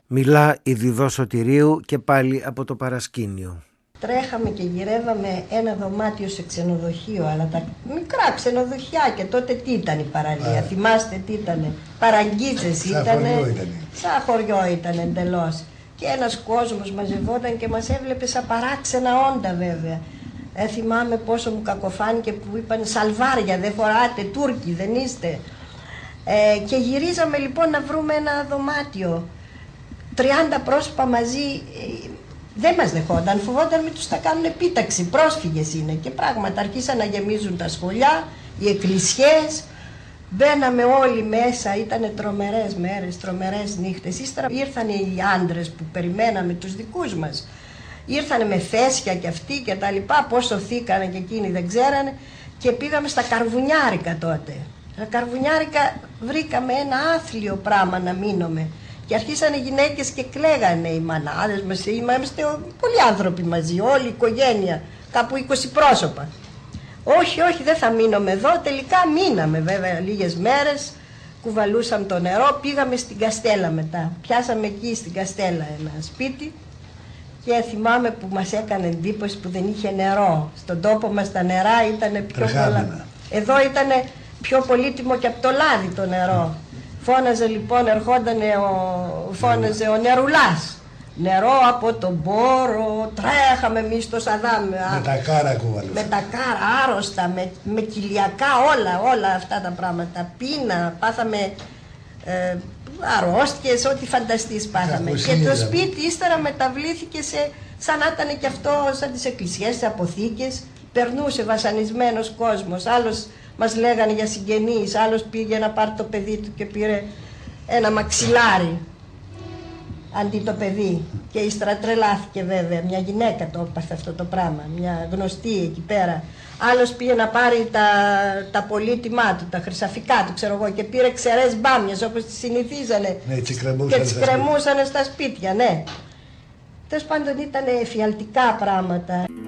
Μιλά η Διδό Σωτηρίου και πάλι από το παρασκήνιο. Τρέχαμε και γυρεύαμε ένα δωμάτιο σε ξενοδοχείο, αλλά τα μικρά ξενοδοχιάκια, τότε τι ήταν η παραλία, θυμάστε τι ήτανε, παραγγίτσες ήτανε, σαν χωριό ήταν εντελώς. Και ένας κόσμος μαζευόταν και μας έβλεπε σαν παράξενα όντα βέβαια. Θυμάμαι πόσο μου κακοφάνηκε που είπαν σαλβάρια, δεν φοράτε, Τούρκοι δεν είστε. Και γυρίζαμε λοιπόν να βρούμε ένα δωμάτιο. 30 πρόσωπα μαζί, δεν μας δεχόταν, φοβόταν μην τους τα κάνουν επίταξη, πρόσφυγες είναι. Και πράγματα αρχίσαν να γεμίζουν τα σχολιά, οι εκκλησιές, μπαίναμε όλοι μέσα, ήταν τρομερές μέρες, τρομερές νύχτες. Ύστερα ήρθαν οι άντρες που περιμέναμε, τους δικούς μας. Ήρθανε με φέσια και αυτοί και τα λοιπά, πώς σωθήκανε και εκείνοι δεν ξέρανε. Και πήγαμε στα καρβουνιάρικα τότε. Στα καρβουνιάρικα βρήκαμε ένα άθλιο πράγμα να μείνουμε. Και αρχίσανε οι γυναίκες και κλαίγανε οι μανάδες μας, είμαστε πολλοί άνθρωποι μαζί, όλη η οικογένεια, κάπου 20 πρόσωπα. Όχι, όχι, δεν θα μείνουμε εδώ, τελικά μείναμε βέβαια λίγες μέρες, κουβαλούσαμε το νερό, πήγαμε στην Καστέλα μετά. Πιάσαμε εκεί στην Καστέλα ένα σπίτι και θυμάμαι που μας έκανε εντύπωση που δεν είχε νερό. Στον τόπο μας τα νερά ήταν πιο πολλά. Εδώ ήταν πιο πολύτιμο και από το λάδι το νερό. Φώναζε λοιπόν, φώναζε ο νερουλάς. Νερό από τον Πόρο, τρέχαμε εμείς στο Σαδάμ. Με τα κάρα κουβαλούσαμε. Με τα κάρα, άρρωστα, με κοιλιακά, όλα αυτά τα πράγματα. Πείνα, πάθαμε αρρώστιες, ό,τι φανταστείς πάθαμε. Και το σπίτι ύστερα μεταβλήθηκε σαν να ήταν και αυτό, σαν τις εκκλησιές, τις αποθήκες. Περνούσε βασανισμένος κόσμος, άλλος μας λέγανε για συγγενείς, άλλος πήγε να πάρει το παιδί του και πήρε ένα μαξιλάρι αντί το παιδί. Και ύστερα τρελάθηκε βέβαια, μια γυναίκα το έπαθε αυτό το πράγμα, μια γνωστή εκεί πέρα. Άλλος πήγε να πάρει τα πολύτιμά του, τα χρυσαφικά του ξέρω εγώ και πήρε ξερές μπάμιες όπως τις συνηθίζανε και τις κρεμούσανε στα σπίτια, ναι. Τέλος πάντων ήταν εφιαλτικά πράγματα.